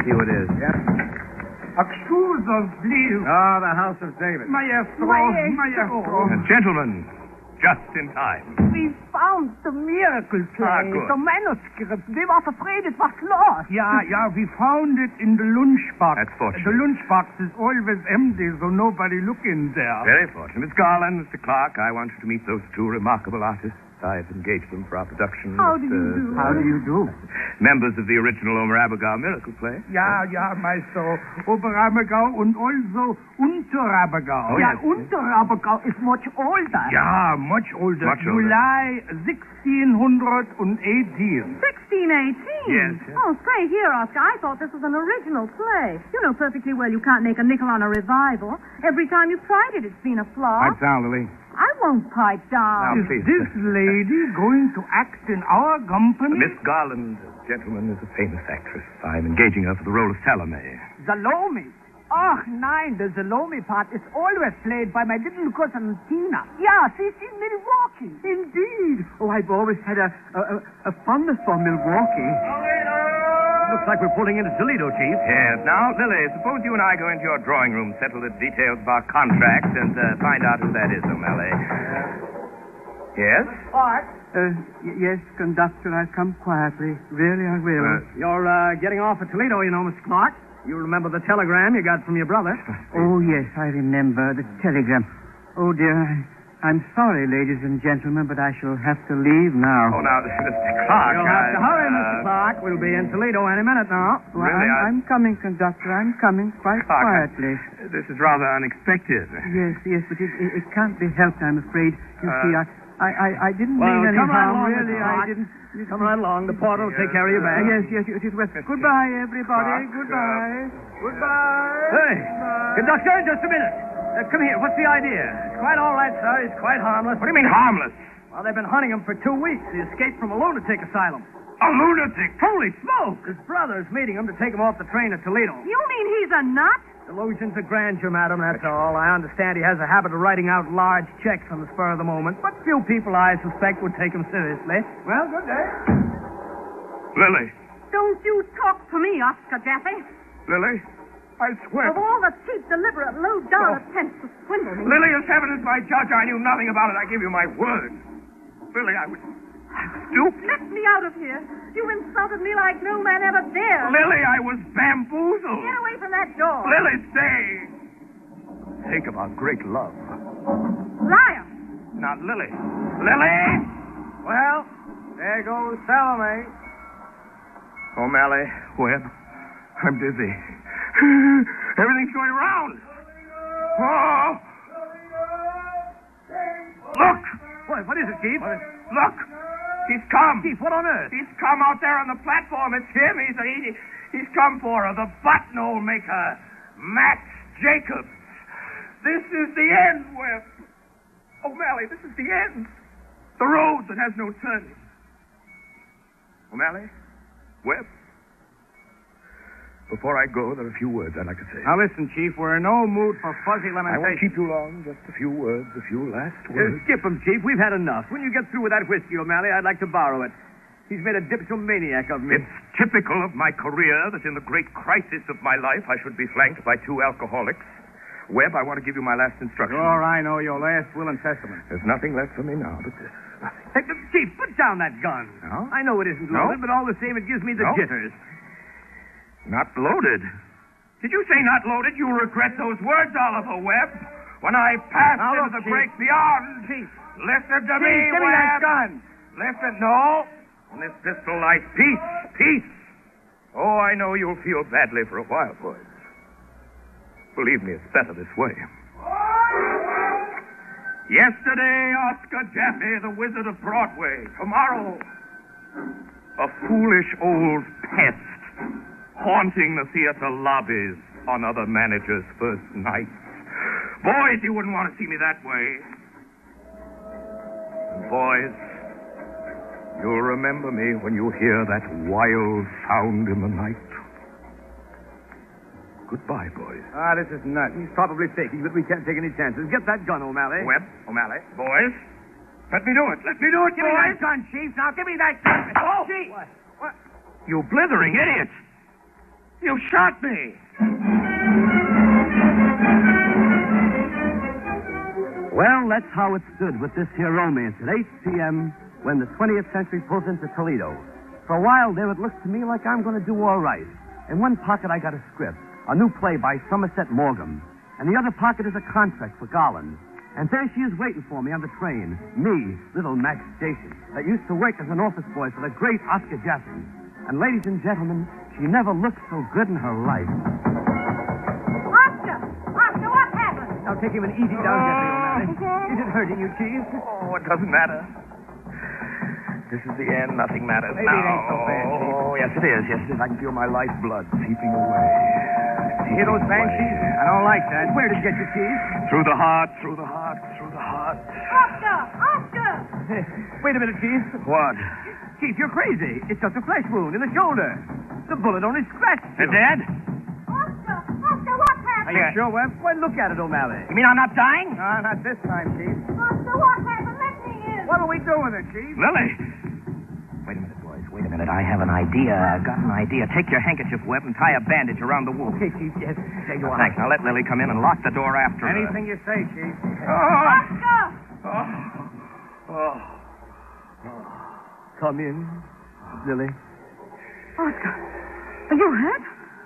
see who it is. Yep. Excuse us, please. Oh, the House of David. Maestro. Gentlemen, just in time. We found the miracle play, good. the manuscript. We were afraid it was lost. Yeah, we found it in the lunchbox. That's fortunate. The lunchbox is always empty, so nobody look in there. Very fortunate. Miss Garland, Mr. Clark, I want you to meet those two remarkable artists. I've engaged them for our production. How do you do? How do you do? Members of the original Omer Abigail miracle play. Ja, Maestro. Oberabagau and also Unterabagau. Oh, yes. Unterabagau is much older. Yeah, much older. Much older. July 1618. 1618? Yes. Oh, say here, Oscar, I thought this was an original play. You know perfectly well you can't make a nickel on a revival. Every time you've tried it, it's been a flop. Pipe down, Lily. I won't pipe down. Now, Is please. this lady going to act in our company? Miss Garland, gentlemen, is a famous actress. I'm engaging her for the role of Salome. Salome. Oh, nein, the Salome part is always played by my little cousin Tina. Yeah, she's in Milwaukee. Indeed. Oh, I've always had a fondness for Milwaukee. Looks like we're pulling into Toledo, Chief. Yes. Now, Lily, suppose you and I go into your drawing room, settle the details of our contract, and find out who that is, O'Malley. Yes? What? Yes, conductor, I'll come quietly. Really, I will. You're getting off at Toledo, you know, Mr. Clark. You remember the telegram you got from your brother. Oh, yes, I remember the telegram. Oh, dear, I'm sorry, ladies and gentlemen, but I shall have to leave now. Oh, now, Mr. Clark. You'll have to hurry, Mr. Clark. We'll be in Toledo any minute now. Well, Really, I'm coming, conductor. I'm coming quite Clark, quietly. This is rather unexpected. Yes, but it can't be helped, I'm afraid. You see, I didn't mean any come right harm, along, really. Mr. Clark. I didn't. Come right along. The porter will take care of your bag. Yes. Well, goodbye, everybody. Goodbye. Hey, conductor, just a minute. Come here. What's the idea? It's quite all right, sir. He's quite harmless. What do you mean, harmless? Well, they've been hunting him for 2 weeks. He escaped from a lunatic asylum. A lunatic. Holy smoke! His brother's meeting him to take him off the train at Toledo. You mean he's a nut? Delusions of grandeur, madam, that's all. I understand he has a habit of writing out large checks on the spur of the moment, but few people I suspect would take him seriously. Well, good day. Lily. Don't you talk to me, Oscar Jaffe. Lily, I swear. Of all the cheap, deliberate, low-down attempts to swindle me. Lily, as heaven is my judge, I knew nothing about it. I give you my word. Lily, I was stupid. Let me out of here. You insulted me like no man ever dared. Lily, I was bamboozled. Get away from that door. Lily, stay. Think of our great love. Liar. Not Lily. Lily! Well, there goes Salome. O'Malley, Webb, I'm dizzy. Everything's going round. Oh! Look! What is it, Chief? Look! He's come. Chief, what on earth? He's come out there on the platform. It's him. He's come for her. The buttonhole maker, Max Jacobs. This is the end, Webb. O'Malley, this is the end. The road that has no turning. O'Malley, Webb. Before I go, there are a few words I'd like to say. Now listen, Chief, we're in no mood for fuzzy I won't lamentation. keep you long. Just a few words, a few last words. Skip him, Chief. We've had enough. When you get through with that whiskey, O'Malley, I'd like to borrow it. He's made a dipsomaniac of me. It's typical of my career that in the great crisis of my life, I should be flanked by two alcoholics. Webb, I want to give you my last instruction. Sure, I know your last will and testament. There's nothing left for me now but this. Nothing. Hey, Chief, put down that gun. No? I know it isn't No? loaded, but all the same, it gives me the No? jitters. Not loaded. Did you say not loaded? You'll regret those words, Oliver Webb. When I pass Now, into look, the Chief. great beyond. Chief. Listen to me, Chief, give me Webb. that gun. Listen, no. When this pistol lies, peace. Oh, I know you'll feel badly for a while, boys. Believe me, it's better this way. Yesterday, Oscar Jaffe, the Wizard of Broadway. Tomorrow, a foolish old pest haunting the theater lobbies on other managers' first nights. Boys, you wouldn't want to see me that way. And boys, you'll remember me when you hear that wild sound in the night. Goodbye, boys. This is nuts. He's probably faking, but we can't take any chances. Get that gun, O'Malley. Webb, O'Malley, boys, let me do it. Let me do it, Give boys. me that gun, Chief. Now, give me that gun. Oh! Chief. What? You blithering idiots. You shot me! Well, that's how it stood with this here romance at 8 p.m. when the 20th century pulls into Toledo. For a while there, it looked to me like I'm going to do all right. In one pocket, I got a script, a new play by Somerset Maugham. And the other pocket is a contract for Garland. And there she is waiting for me on the train. Me, little Max Jason, that used to work as an office boy for the great Oscar Jaffe. And ladies and gentlemen, she never looked so good in her life. Oscar! Oscar, what happened? Now take him an easy down, Jeffrey O'Malley. Is it hurting you, Cheese? Oh, it doesn't matter. This is the end. Nothing matters Maybe now. it ain't so bad, Chief. Oh, yes, it is. Yes, it is. I can feel my lifeblood seeping away. You hear those bangs, Cheese? I don't like that. Where did it get you, Cheese? Through the heart, through the heart, through the heart. Oscar! Oscar! Hey, wait a minute, Cheese. What? Chief, you're crazy. It's just a flesh wound in the shoulder. The bullet only scratched you. You're dead? Oscar! Oscar, what happened? Are you sure, Webb? Why, look at it, O'Malley. You mean I'm not dying? No, not this time, Chief. Oscar, what happened? Let me in. What'll we do with it, Chief? Lily! Wait a minute, boys. Wait a minute. I have an idea. I've got an idea. Take your handkerchief, Webb, and tie a bandage around the wound. Okay, Chief, yes. There you are. Thanks. Now let Lily come in and lock the door after her. Anything you say, Chief. Oscar! Come in, Lily. Oscar, are you hurt?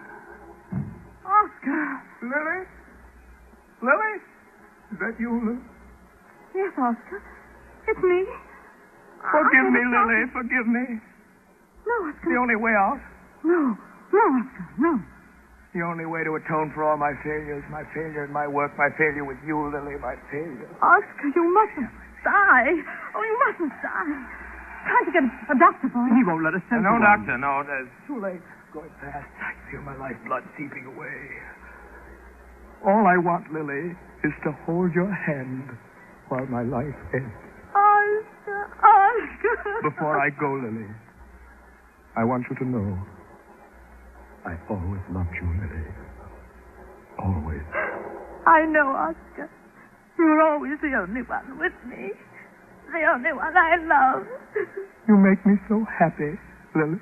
Oscar. Lily? Lily? Is that you, Lily? Yes, Oscar. It's me. Forgive I'm me, sorry. Lily. Forgive me. No, Oscar. The only way out. No, Oscar, no. The only way to atone for all my failures. My failure in my work. My failure with you, Lily. My failure. Oscar, you mustn't die. Oh, you mustn't die. Trying to get a doctor for He you. won't let us send No, for one. doctor, no. It's too late. It's going fast. I feel my lifeblood seeping away. All I want, Lily, is to hold your hand while my life ends. Oscar. Before I go, Lily, I want you to know I always loved you, Lily. Always. I know, Oscar. You're always the only one with me. The only one I love. You make me so happy, Lily.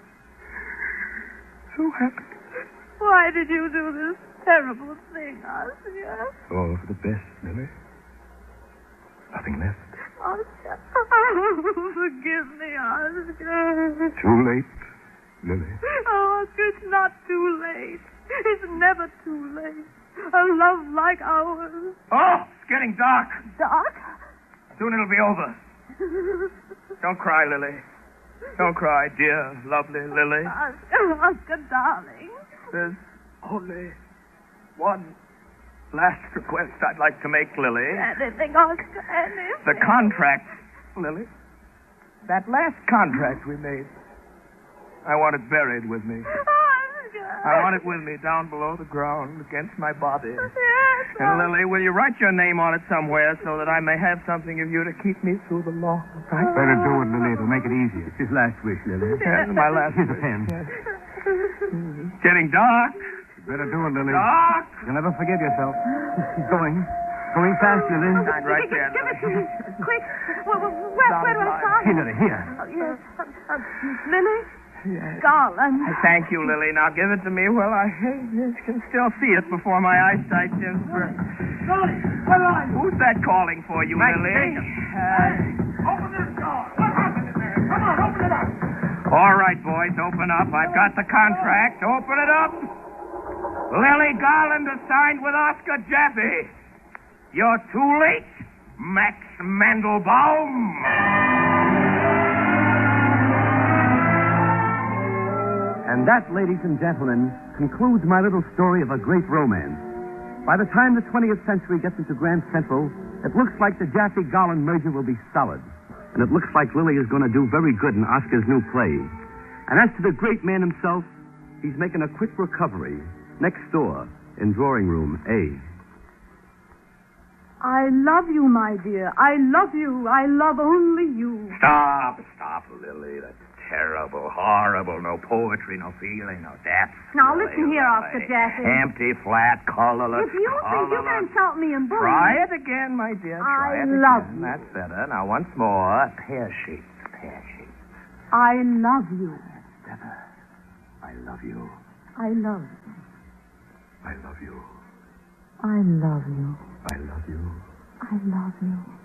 So happy. Why did you do this terrible thing, Oscar? All for the best, Lily. Nothing left. Oscar. Forgive me, Oscar. Too late, Lily. Oh, Oscar, it's not too late. It's never too late. A love like ours. Oh, it's getting dark. Doc? Soon it'll be over. Don't cry, Lily. Don't cry, dear, lovely Lily. Oscar, darling. There's only one last request I'd like to make, Lily. Anything, Oscar, anything. The contract, Lily. That last contract we made. I want it buried with me. Oscar. I want it with me down below the ground against my body. Yes, And Lily, will you write your name on it somewhere so that I may have something of you to keep me through the long night? Better do it, Lily. It'll make it easier. It's his last wish, Lily. Yes, my last. Here's a pen. It's getting dark. Better do it, Lily. Dark. You'll never forgive yourself. He's going. Going fast, Lily. Sign right there, Give it to Lily. me. Quick. Where do I sign? Here, Lily, here. Oh, yes. Lily? Yes. Garland. Thank you, Lily. Now give it to me. Well, I can still see it before my eyesight turns burnt. Lily, what are you? Who's that calling for you, Mike Lily? Jacob. Open this door. What happened in there? Come on, open it up. All right, boys, open up. I've got the contract. Open it up. Lily Garland is signed with Oscar Jaffe. You're too late, Max Mandelbaum. And that, ladies and gentlemen, concludes my little story of a great romance. By the time the 20th century gets into Grand Central, it looks like the Jaffe-Garland merger will be solid. And it looks like Lily is going to do very good in Oscar's new play. And as to the great man himself, he's making a quick recovery next door in drawing room A. I love you, my dear. I love you. I love only you. Stop, Lily. That's terrible, horrible. No poetry, no feeling, no depth. Now, Lily, listen here, Lily. Oscar Jaffe. Empty, flat, colorless. If you think you can insult me and bully Try me... it again, my dear. I Try it love again. you. That's better. Now, once more. Pear-shaped. I love you. Better. I love you. I love you. I love you. I love you. I love you. I love you.